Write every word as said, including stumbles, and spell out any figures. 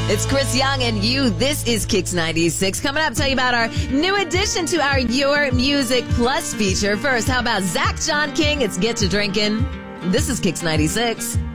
It's Chris Young and you. This is Kicks ninety-six. Coming up, tell you about our new addition to our Your Music Plus feature. First, how about Zach John King? It's Get to Drinking. This is Kicks ninety-six.